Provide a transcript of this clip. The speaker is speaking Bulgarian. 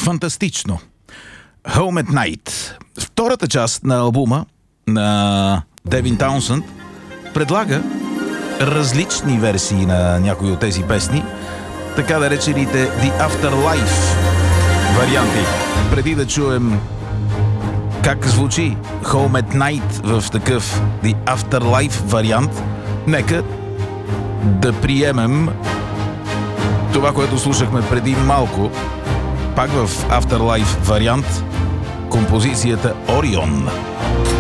Фантастично. Home at Night. Втората част на албума на Девин Таунсънд предлага различни версии на някои от тези песни, така да речените The Afterlife варианти. Преди да чуем как звучи Home at Night в такъв The Afterlife вариант, нека да приемем това, което слушахме преди малко, пак в Afterlife вариант, композицията Орион.